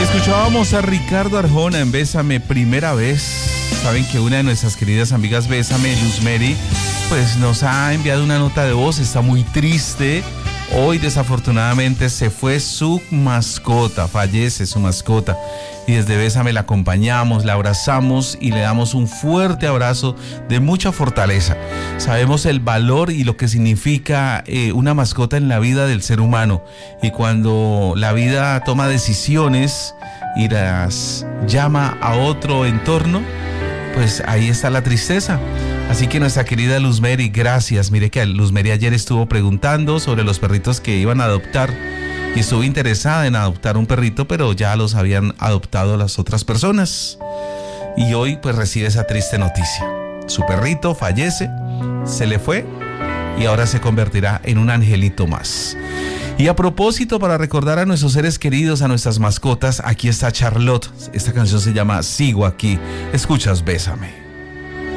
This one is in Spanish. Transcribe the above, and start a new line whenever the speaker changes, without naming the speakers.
Escuchábamos a Ricardo Arjona en Bésame Primera Vez. Saben que una de nuestras queridas amigas Bésame, Luz Mary, pues nos ha enviado una nota de voz, está muy triste. Hoy desafortunadamente se fue su mascota, fallece su mascota. Y desde Bésame la acompañamos, la abrazamos y le damos un fuerte abrazo de mucha fortaleza. Sabemos el valor y lo que significa una mascota en la vida del ser humano. Y cuando la vida toma decisiones y las llama a otro entorno, pues ahí está la tristeza. Así que nuestra querida Luz Mary, gracias. Mire que Luz Mary ayer estuvo preguntando sobre los perritos que iban a adoptar y estuvo interesada en adoptar un perrito, pero ya los habían adoptado las otras personas. Y hoy pues recibe esa triste noticia. Su perrito fallece, se le fue y ahora se convertirá en un angelito más. Y a propósito, para recordar a nuestros seres queridos, a nuestras mascotas, aquí está Charlotte. Esta canción se llama Sigo Aquí. Escuchas Bésame.